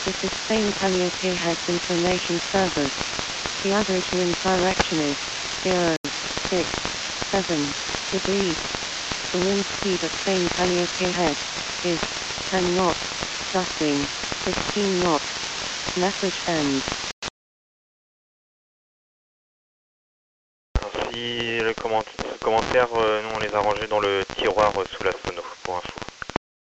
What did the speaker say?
This is Spain Calliope Heads Information Service. The average wind direction is 067 degrees. The wind speed at Spain Calliope Head is 10 knots, gusting 15 knots. Message end. Ainsi, le commentaire, nous on les a rangés dans le tiroir sous la sono, pour info.